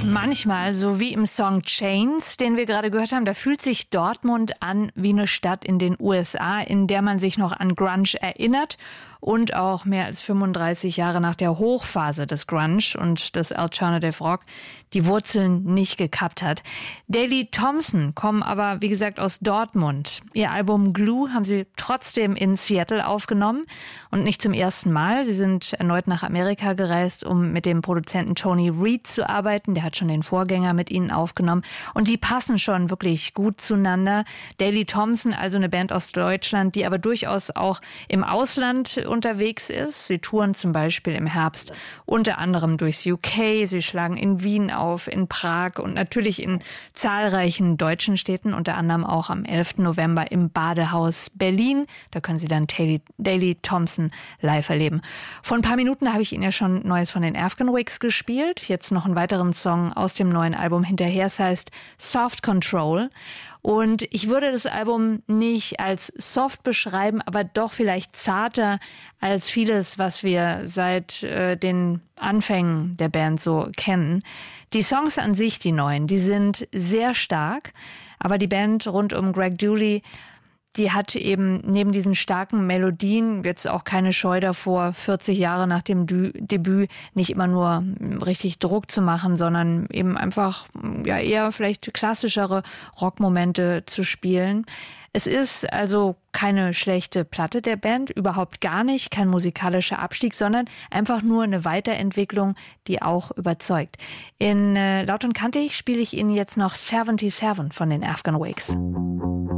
Manchmal, so wie im Song Chains, den wir gerade gehört haben, da fühlt sich Dortmund an wie eine Stadt in den USA, in der man sich noch an Grunge erinnert und auch mehr als 35 Jahre nach der Hochphase des Grunge und des Alternative Rock die Wurzeln nicht gekappt hat. Daley Thompson kommen aber, wie gesagt, aus Dortmund. Ihr Album Glue haben sie trotzdem in Seattle aufgenommen und nicht zum ersten Mal. Sie sind erneut nach Amerika gereist, um mit dem Produzenten Tony Reed zu arbeiten. Der hat schon den Vorgänger mit ihnen aufgenommen und die passen schon wirklich gut zueinander. Daley Thompson, also eine Band aus Deutschland, die aber durchaus auch im Ausland unterwegs ist. Sie touren zum Beispiel im Herbst unter anderem durchs UK. Sie schlagen in Wien auf, in Prag und natürlich in zahlreichen deutschen Städten, unter anderem auch am 11. November im Badehaus Berlin. Da können Sie dann Daley Thompson live erleben. Vor ein paar Minuten habe ich Ihnen ja schon Neues von den Afghan gespielt. Jetzt noch einen weiteren Song aus dem neuen Album hinterher. Es heißt Soft Control. Und ich würde das Album nicht als soft beschreiben, aber doch vielleicht zarter als vieles, was wir seit den Anfängen der Band so kennen. Die Songs an sich, die neuen, die sind sehr stark, aber die Band rund um Greg Dulli, die hat eben neben diesen starken Melodien jetzt auch keine Scheu davor, 40 Jahre nach dem Debüt nicht immer nur richtig Druck zu machen, sondern eben einfach ja eher vielleicht klassischere Rockmomente zu spielen. Es ist also keine schlechte Platte der Band, überhaupt gar nicht, kein musikalischer Abstieg, sondern einfach nur eine Weiterentwicklung, die auch überzeugt. In Laut und Kantig spiele ich Ihnen jetzt noch 77 von den Afghan Wakes.